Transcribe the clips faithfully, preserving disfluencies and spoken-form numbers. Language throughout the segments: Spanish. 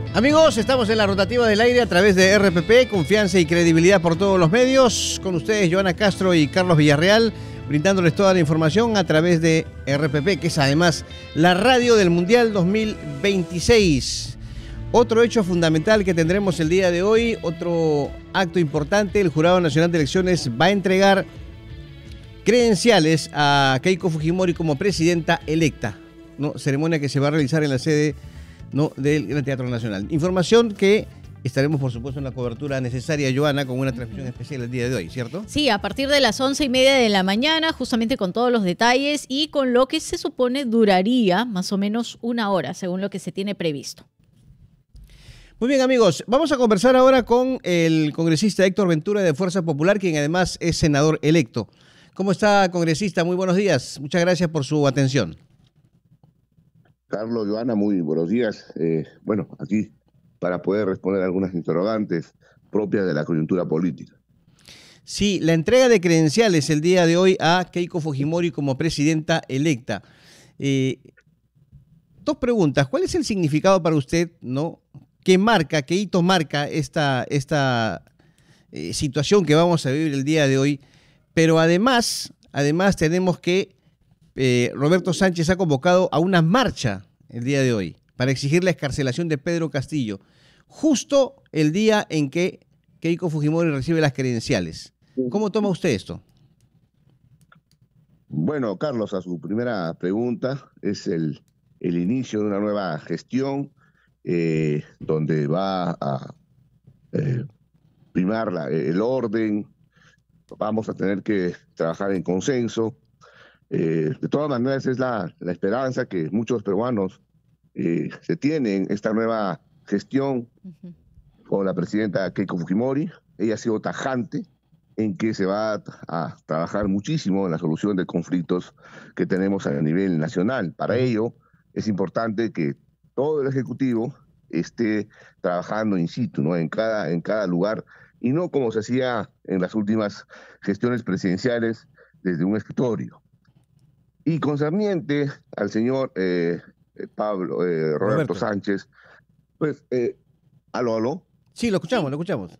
Amigos, estamos en la rotativa del aire a través de R P P, confianza y credibilidad por todos los medios. Con ustedes, Joana Castro y Carlos Villarreal, brindándoles toda la información a través de R P P, que es además la radio del Mundial dos mil veintiséis. Otro hecho fundamental que tendremos el día de hoy, otro acto importante, el Jurado Nacional de Elecciones va a entregar credenciales a Keiko Fujimori como presidenta electa, ¿no? Ceremonia que se va a realizar en la sede, ¿no?, del Gran Teatro Nacional. Información que estaremos, por supuesto, en la cobertura necesaria, Joana, con una transmisión especial el día de hoy, ¿cierto? Sí, a partir de las once y media de la mañana, justamente con todos los detalles y con lo que se supone duraría más o menos una hora, según lo que se tiene previsto. Muy bien, amigos, vamos a conversar ahora con el congresista Héctor Ventura de Fuerza Popular, quien además es senador electo. ¿Cómo está, congresista? Muy buenos días. Muchas gracias por su atención. Carlos, Joana, muy buenos días. Eh, bueno, aquí para poder responder algunas interrogantes propias de la coyuntura política. Sí, la entrega de credenciales el día de hoy a Keiko Fujimori como presidenta electa. Eh, dos preguntas. ¿Cuál es el significado para usted, no, qué marca, qué hito marca esta, esta eh, situación que vamos a vivir el día de hoy? Pero además, además tenemos que eh, Roberto Sánchez ha convocado a una marcha el día de hoy para exigir la excarcelación de Pedro Castillo, justo el día en que Keiko Fujimori recibe las credenciales. ¿Cómo toma usted esto? Bueno, Carlos, a su primera pregunta, es el, el inicio de una nueva gestión eh, donde va a eh, primar la, el orden. Vamos a tener que trabajar en consenso. Eh, de todas maneras, es la, la esperanza que muchos peruanos eh, se tienen esta nueva gestión uh-huh. con la presidenta Keiko Fujimori. Ella ha sido tajante en que se va a, a trabajar muchísimo en la solución de conflictos que tenemos a nivel nacional. Para ello, es importante que todo el Ejecutivo esté trabajando in situ, ¿no?, en cada, en cada lugar, y no como se hacía en las últimas gestiones presidenciales desde un escritorio. Y concerniente al señor eh, Pablo eh, Roberto, Roberto Sánchez, pues, eh, ¿aló, aló? Sí, lo escuchamos, lo escuchamos.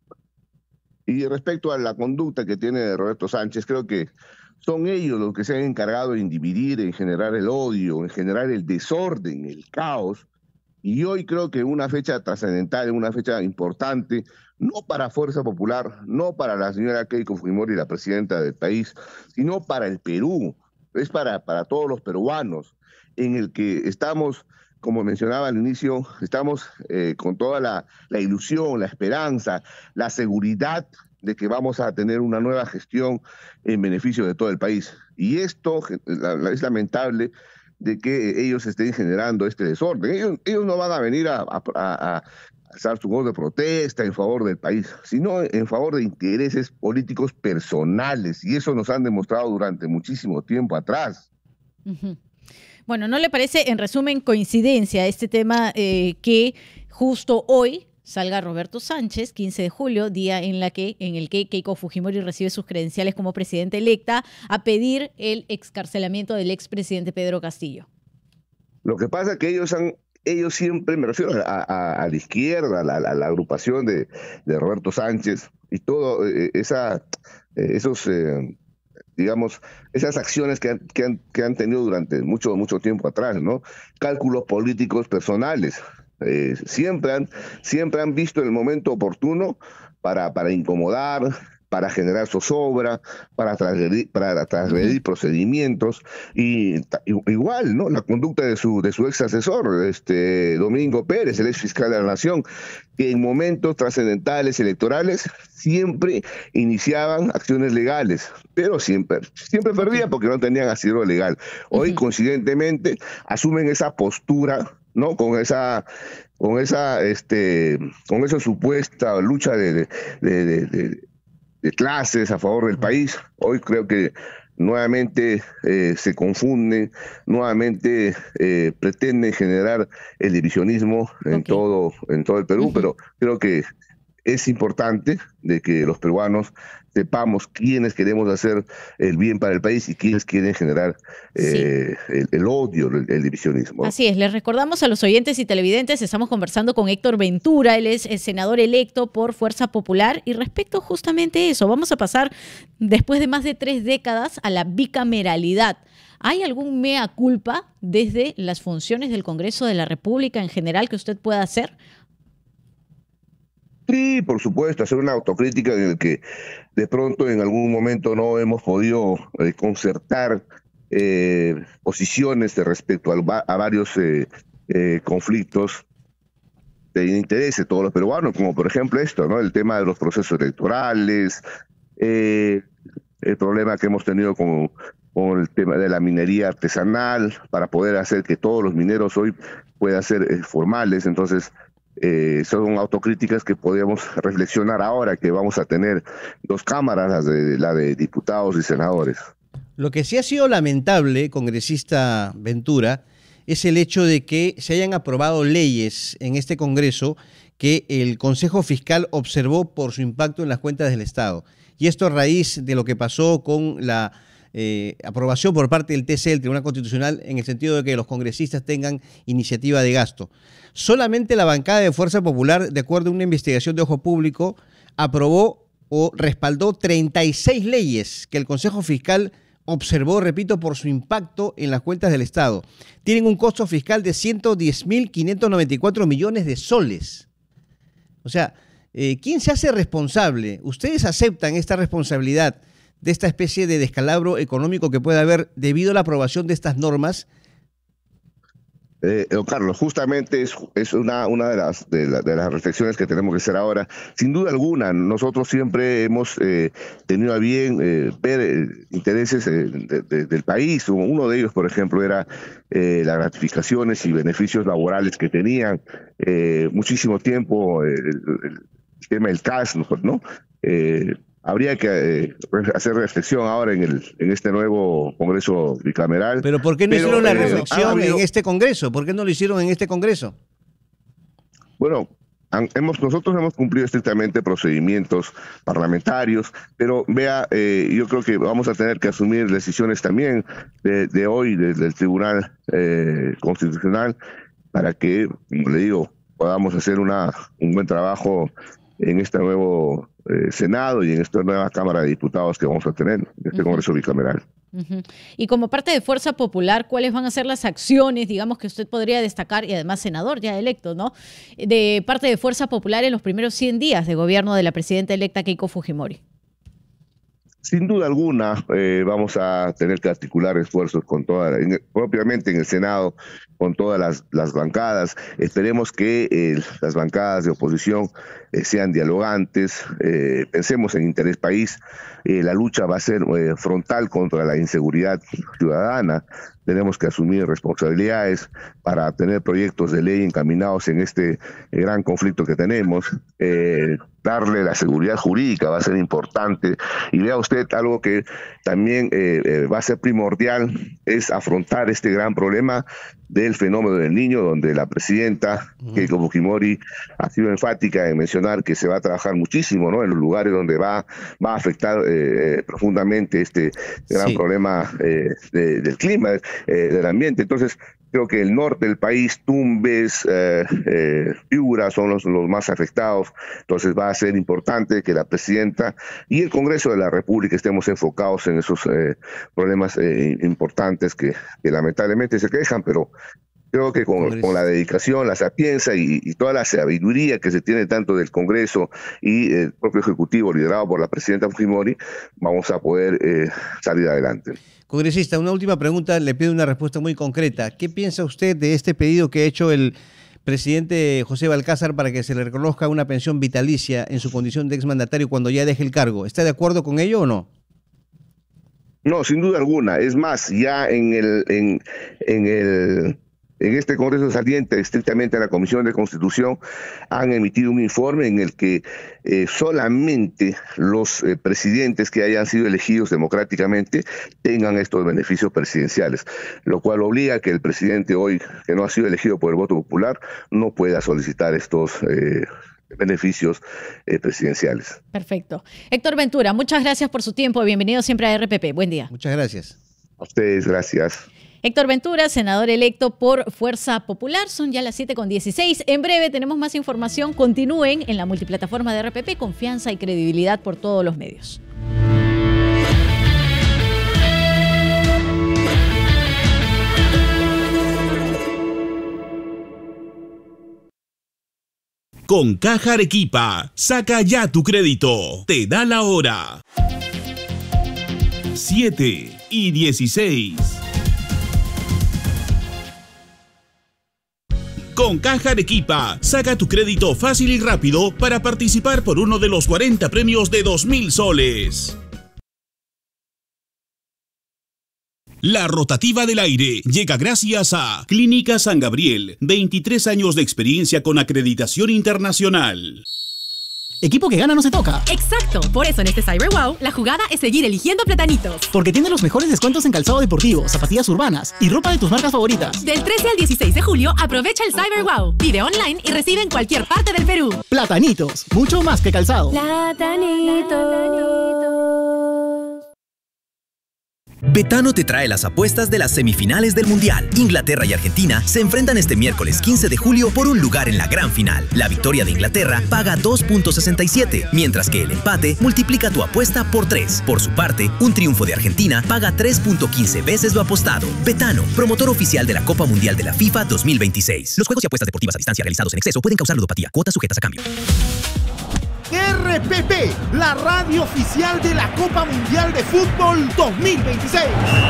Y respecto a la conducta que tiene Roberto Sánchez, creo que son ellos los que se han encargado en dividir, en generar el odio, en generar el desorden, el caos. Y hoy creo que una fecha trascendental, una fecha importante, no para Fuerza Popular, no para la señora Keiko Fujimori, la presidenta del país, sino para el Perú, es para, para todos los peruanos, en el que estamos, como mencionaba al inicio, estamos eh, con toda la, la ilusión, la esperanza, la seguridad de que vamos a tener una nueva gestión en beneficio de todo el país. Y esto es lamentable de que ellos estén generando este desorden. Ellos, ellos no van a venir a, a, a alzar su voz de protesta en favor del país, sino en favor de intereses políticos personales, y eso nos han demostrado durante muchísimo tiempo atrás. Uh-huh. Bueno, ¿no le parece, en resumen, coincidencia este tema eh, que justo hoy salga Roberto Sánchez, quince de julio, día en, la que, en el que Keiko Fujimori recibe sus credenciales como presidenta electa, a pedir el excarcelamiento del expresidente Pedro Castillo? Lo que pasa es que ellos han Ellos siempre, me refiero a, a, a la izquierda, a la, a la agrupación de, de Roberto Sánchez y todo eh, esa, eh, esos, eh, digamos, esas acciones que han, que, han, que han tenido durante mucho, mucho tiempo atrás, ¿no? Cálculos políticos personales. Eh, siempre, han, siempre han visto el momento oportuno para, para incomodar, para generar zozobra, para transgredir, para transgredir uh-huh. procedimientos, y igual, ¿no?, la conducta de su, de su ex asesor, este Domingo Pérez, el ex fiscal de la Nación, que en momentos trascendentales electorales siempre iniciaban acciones legales, pero siempre, siempre perdía porque no tenían asidero legal. Hoy, uh-huh. coincidentemente, asumen esa postura, ¿no?, con esa con esa este con esa supuesta lucha de, de, de, de, de de clases a favor del país. Hoy creo que nuevamente eh, se confunden, nuevamente eh, pretenden generar el divisionismo en, okay. todo, en todo el Perú, uh-huh. pero creo que es importante de que los peruanos sepamos quiénes queremos hacer el bien para el país y quiénes quieren generar eh, sí. el, el odio, el, el divisionismo. Así es, les recordamos a los oyentes y televidentes, estamos conversando con Héctor Ventura, él es el senador electo por Fuerza Popular, y respecto justamente a eso, vamos a pasar después de más de tres décadas a la bicameralidad. ¿Hay algún mea culpa desde las funciones del Congreso de la República en general que usted pueda hacer? Sí, por supuesto, hacer una autocrítica en el que de pronto en algún momento no hemos podido eh, concertar eh, posiciones de respecto a, a varios eh, eh, conflictos de interés de todos los peruanos, como por ejemplo esto, ¿no? El tema de los procesos electorales, eh, el problema que hemos tenido con, con el tema de la minería artesanal, para poder hacer que todos los mineros hoy puedan ser eh, formales. Entonces, Eh, son autocríticas que podemos reflexionar ahora que vamos a tener dos cámaras, la de, la de diputados y senadores. Lo que sí ha sido lamentable, congresista Ventura, es el hecho de que se hayan aprobado leyes en este Congreso que el Consejo Fiscal observó por su impacto en las cuentas del Estado. Y esto a raíz de lo que pasó con la eh, aprobación por parte del T C, el Tribunal Constitucional, en el sentido de que los congresistas tengan iniciativa de gasto. Solamente la bancada de Fuerza Popular, de acuerdo a una investigación de Ojo Público, aprobó o respaldó treinta y seis leyes que el Consejo Fiscal observó, repito, por su impacto en las cuentas del Estado. Tienen un costo fiscal de ciento diez mil quinientos noventa y cuatro millones de soles. O sea, eh, ¿quién se hace responsable? ¿Ustedes aceptan esta responsabilidad de esta especie de descalabro económico que puede haber debido a la aprobación de estas normas? Eh, don Carlos, justamente es, es una, una de, las, de, la, de las reflexiones que tenemos que hacer ahora. Sin duda alguna, nosotros siempre hemos eh, tenido a bien eh, ver eh, intereses eh, de, de, del país. Uno de ellos, por ejemplo, era eh, las gratificaciones y beneficios laborales que tenían eh, muchísimo tiempo, eh, el, el tema del C A S, ¿no? Eh, Habría que eh, hacer reflexión ahora en, el, en este nuevo Congreso bicameral. ¿Pero por qué no Pero, hicieron la eh, reflexión habido... en este Congreso? ¿Por qué no lo hicieron en este Congreso? Bueno, han, hemos, nosotros hemos cumplido estrictamente procedimientos parlamentarios, pero vea, eh, yo creo que vamos a tener que asumir decisiones también de, de hoy desde el Tribunal eh, Constitucional para que, como le digo, podamos hacer una, un buen trabajo en este nuevo eh, Senado y en esta nueva Cámara de Diputados que vamos a tener, en este uh-huh. Congreso bicameral. Uh-huh. Y como parte de Fuerza Popular, ¿cuáles van a ser las acciones, digamos, que usted podría destacar, y además senador ya electo, ¿no?, de parte de Fuerza Popular en los primeros cien días de gobierno de la presidenta electa Keiko Fujimori? Sin duda alguna, eh, vamos a tener que articular esfuerzos con toda, en, propiamente en el Senado, con todas las, las bancadas. Esperemos que eh, las bancadas de oposición eh, sean dialogantes, eh, pensemos en interés país. Eh, la lucha va a ser eh, frontal contra la inseguridad ciudadana. Tenemos que asumir responsabilidades para tener proyectos de ley encaminados en este eh, gran conflicto que tenemos. Eh, darle la seguridad jurídica va a ser importante. Y vea usted, algo que también eh, eh, va a ser primordial es afrontar este gran problema del fenómeno del niño, donde la presidenta uh-huh. Keiko Fujimori ha sido enfática en mencionar que se va a trabajar muchísimo, ¿no?, en los lugares donde va, va a afectar eh, profundamente este gran sí. problema eh, de, del clima, eh, del ambiente. Entonces, creo que el norte del país, Tumbes, eh, eh, Piura son los, los más afectados. Entonces va a ser importante que la presidenta y el Congreso de la República estemos enfocados en esos eh, problemas eh, importantes que, que lamentablemente se quejan, pero creo que con, con la dedicación, la sapiencia y, y toda la sabiduría que se tiene tanto del Congreso y el propio Ejecutivo liderado por la presidenta Fujimori, vamos a poder eh, salir adelante. Congresista, una última pregunta, le pido una respuesta muy concreta. ¿Qué piensa usted de este pedido que ha hecho el presidente José Balcázar para que se le reconozca una pensión vitalicia en su condición de exmandatario cuando ya deje el cargo? ¿Está de acuerdo con ello o no? No, sin duda alguna. Es más, ya en el en, en el en este Congreso saliente, estrictamente a la Comisión de Constitución, han emitido un informe en el que eh, solamente los eh, presidentes que hayan sido elegidos democráticamente tengan estos beneficios presidenciales, lo cual obliga a que el presidente hoy, que no ha sido elegido por el voto popular, no pueda solicitar estos eh, beneficios eh, presidenciales. Perfecto. Héctor Ventura, muchas gracias por su tiempo. Bienvenido siempre a R P P. Buen día. Muchas gracias. A ustedes, gracias. Héctor Ventura, senador electo por Fuerza Popular. Son ya las siete con dieciséis. En breve tenemos más información. Continúen en la multiplataforma de R P P. Confianza y credibilidad por todos los medios. Con Caja Arequipa, saca ya tu crédito. Te da la hora. siete y dieciséis. Con Caja Arequipa, saca tu crédito fácil y rápido para participar por uno de los cuarenta premios de dos mil soles. La rotativa del aire llega gracias a Clínica San Gabriel, veintitrés años de experiencia con acreditación internacional. Equipo que gana no se toca. Exacto, por eso en este Cyber Wow, la jugada es seguir eligiendo platanitos. Porque tiene los mejores descuentos en calzado deportivo, zapatillas urbanas y ropa de tus marcas favoritas. Del trece al dieciséis de julio, aprovecha el Cyber Wow. Pide online y recibe en cualquier parte del Perú. Platanitos, mucho más que calzado. Platanitos. Betano te trae las apuestas de las semifinales del Mundial. Inglaterra y Argentina se enfrentan este miércoles quince de julio por un lugar en la gran final. La victoria de Inglaterra paga dos punto sesenta y siete, mientras que el empate multiplica tu apuesta por tres. Por su parte, un triunfo de Argentina paga tres punto quince veces lo apostado. Betano, promotor oficial de la Copa Mundial de la FIFA dos mil veintiséis. Los juegos y apuestas deportivas a distancia realizados en exceso pueden causar ludopatía. Cuotas sujetas a cambio. R P P, la radio oficial de la Copa Mundial de Fútbol dos mil veintiséis.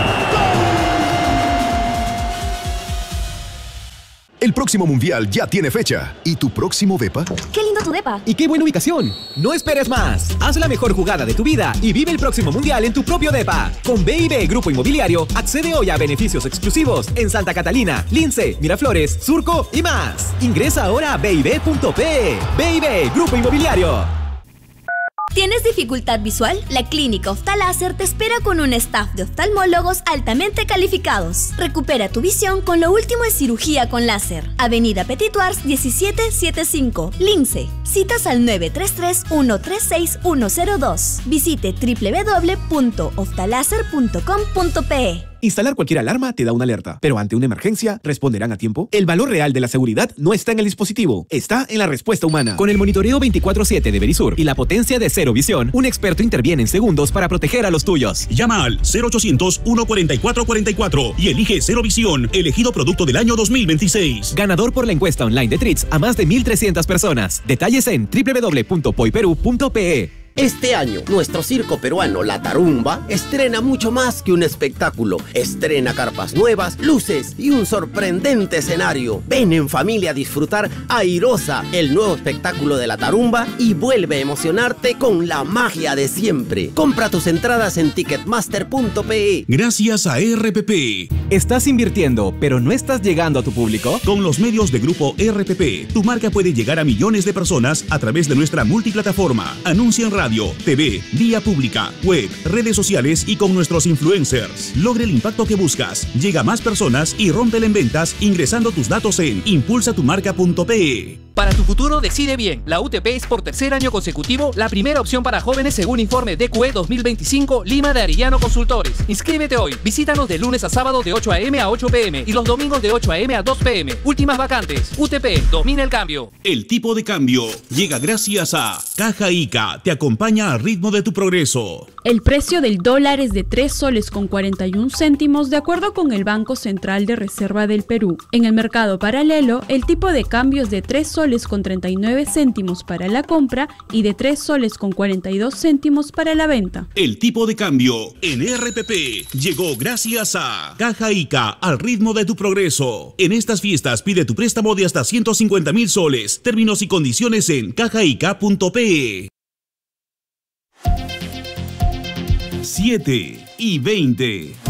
El próximo Mundial ya tiene fecha. ¿Y tu próximo depa? ¡Qué lindo tu depa! ¡Y qué buena ubicación! No esperes más. Haz la mejor jugada de tu vida y vive el próximo Mundial en tu propio depa. Con B I B Grupo Inmobiliario, accede hoy a beneficios exclusivos en Santa Catalina, Lince, Miraflores, Surco y más. Ingresa ahora a b i b punto p e. B I B Grupo Inmobiliario. ¿Tienes dificultad visual? La Clínica Oftaláser te espera con un staff de oftalmólogos altamente calificados. Recupera tu visión con lo último en cirugía con láser. Avenida Petit Tours diecisiete setenta y cinco, Lince. Citas al nueve tres tres, uno tres seis, uno cero dos. Visite w w w punto oftaláser punto com punto p e. Instalar cualquier alarma te da una alerta, pero ante una emergencia, ¿responderán a tiempo? El valor real de la seguridad no está en el dispositivo, está en la respuesta humana. Con el monitoreo veinticuatro siete de Verisur y la potencia de Cero Visión, un experto interviene en segundos para proteger a los tuyos. Llama al cero ochocientos, uno cuarenta y cuatro cuarenta y cuatro y elige Cero Visión, elegido producto del año dos mil veintiséis. Ganador por la encuesta online de Tritz a más de mil trescientas personas. Detalles en w w w punto poiperú punto p e. Este año, nuestro circo peruano La Tarumba estrena mucho más que un espectáculo. Estrena carpas nuevas, luces y un sorprendente escenario. Ven en familia a disfrutar Airosa, el nuevo espectáculo de La Tarumba, y vuelve a emocionarte con la magia de siempre. Compra tus entradas en ticketmaster punto p e. Gracias a R P P. ¿Estás invirtiendo, pero no estás llegando a tu público? Con los medios de Grupo R P P, tu marca puede llegar a millones de personas a través de nuestra multiplataforma. Anuncia en radio, T V, vía pública, web, redes sociales y con nuestros influencers. Logre el impacto que buscas, llega a más personas y rómpela en ventas ingresando tus datos en impulsa tu marca punto p e. Para tu futuro decide bien. La U T P es por tercer año consecutivo la primera opción para jóvenes según informe D Q E dos mil veinticinco Lima de Arellano Consultores. Inscríbete hoy. Visítanos de lunes a sábado de ocho a eme a ocho pe eme y los domingos de ocho a eme a dos pe eme. Últimas vacantes. U T P, domina el cambio. El tipo de cambio llega gracias a Caja Ica. Te acompaña al ritmo de tu progreso. El precio del dólar es de tres soles con cuarenta y un céntimos de acuerdo con el Banco Central de Reserva del Perú. En el mercado paralelo, el tipo de cambio es de tres soles con treinta y nueve céntimos para la compra y de tres soles con cuarenta y dos céntimos para la venta. El tipo de cambio en R P P llegó gracias a Caja Ica, al ritmo de tu progreso. En estas fiestas pide tu préstamo de hasta ciento cincuenta mil soles. Términos y condiciones en caja ica punto pe e. siete y veinte.